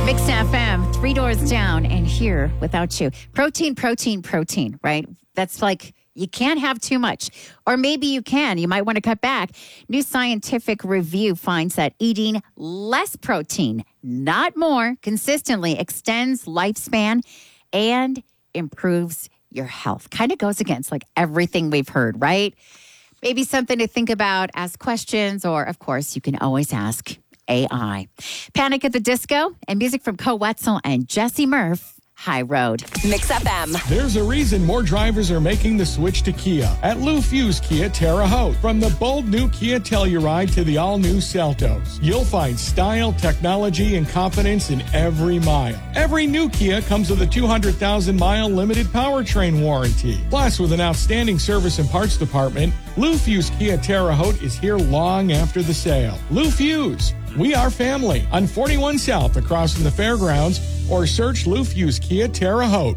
Mix FM, 3 doors down and here without you. Protein, right? That's like you can't have too much. Or maybe you can. You might want to cut back. New scientific review finds that eating less protein, not more, consistently extends lifespan and improves your health. Kind of goes against like everything we've heard, right? Maybe something to think about, ask questions, or of course, you can always ask AI. Panic at the Disco and music from Ko Wetzel and Jesse Murph. High Road. Mix FM. There's a reason more drivers are making the switch to Kia at Lou Fusz Kia Terre Haute. From the bold new Kia Telluride to the all-new Seltos, you'll find style, technology, and confidence in every mile. Every new Kia comes with a 200,000-mile limited powertrain warranty. Plus, with an outstanding service and parts department, Lou Fusz Kia Terre Haute is here long after the sale. Lou Fusz. We are family on 41 South across from the fairgrounds, or search Lou Fusz Kia Terre Haute.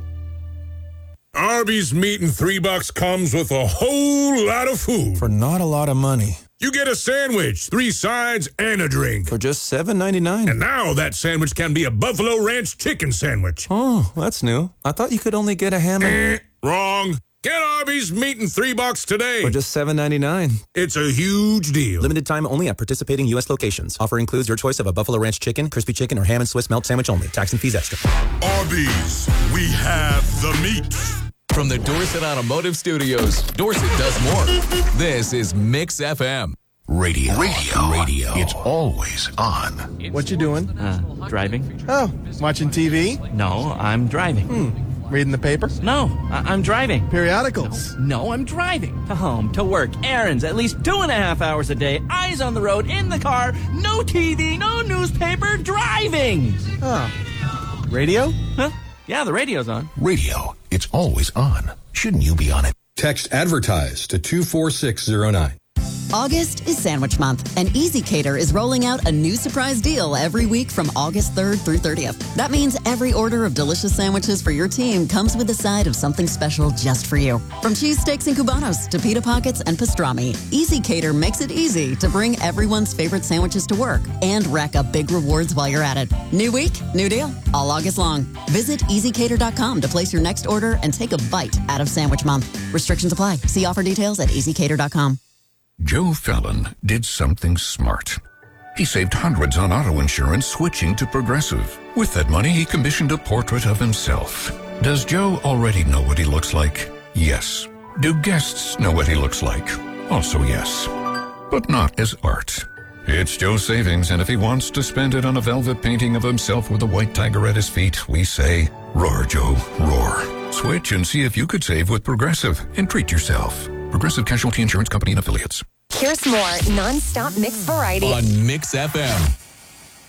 Arby's meat and $3 comes with a whole lot of food. For not a lot of money. You get a sandwich, 3 sides, and a drink. For just $7.99. And now that sandwich can be a Buffalo Ranch chicken sandwich. Oh, that's new. I thought you could only get a ham and... Wrong. Get Arby's meat and $3 today. For just $7.99. It's a huge deal. Limited time only at participating U.S. locations. Offer includes your choice of a Buffalo Ranch chicken, crispy chicken, or ham and Swiss melt sandwich only. Tax and fees extra. Arby's, we have the meat. From the Dorset Automotive Studios, Dorset does more. This is Mix FM. Radio. It's always on. What you doing? Driving. Oh, watching TV? No, I'm driving. Reading the paper? No, I'm driving. Periodicals? No, I'm driving. To home, to work, errands, at least 2.5 hours a day, eyes on the road, in the car, no TV, no newspaper, driving. Oh. Radio? Huh? Yeah, the radio's on. Radio. It's always on. Shouldn't you be on it? Text ADVERTISE to 24609. August is Sandwich Month, and Easy Cater is rolling out a new surprise deal every week from August 3rd through 30th. That means every order of delicious sandwiches for your team comes with a side of something special just for you. From cheesesteaks and cubanos to pita pockets and pastrami, Easy Cater makes it easy to bring everyone's favorite sandwiches to work and rack up big rewards while you're at it. New week, new deal, all August long. Visit EasyCater.com to place your next order and take a bite out of Sandwich Month. Restrictions apply. See offer details at EasyCater.com. Joe Fallon did something smart. He saved hundreds on auto insurance switching to Progressive. With that money, he commissioned a portrait of himself. Does Joe already know what he looks like? Yes. Do guests know what he looks like? Also yes. But not as art. It's Joe's savings, and if he wants to spend it on a velvet painting of himself with a white tiger at his feet, we say, roar, Joe, roar. Switch and see if you could save with Progressive and treat yourself. Progressive Casualty Insurance Company and Affiliates. Here's more non-stop mix variety on Mix FM.